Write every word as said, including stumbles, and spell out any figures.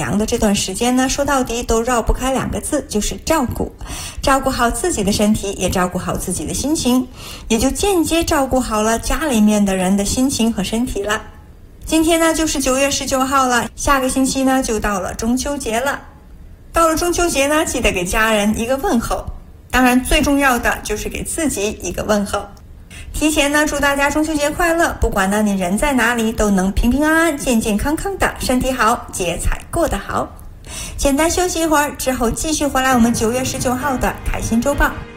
阳的这段时间呢，说到底都绕不开两个字，就是照顾。照顾好自己的身体，也照顾好自己的心情，也就间接照顾好了家里面的人的心情和身体了。今天呢就是九月十九号了，下个星期呢就到了中秋节了。到了中秋节呢，记得给家人一个问候，当然最重要的就是给自己一个问候。提前呢祝大家中秋节快乐，不管呢你人在哪里，都能平平安安健健康康的，身体好，节彩过得好。简单休息一会儿之后，继续回来我们九月十九号的开心周报。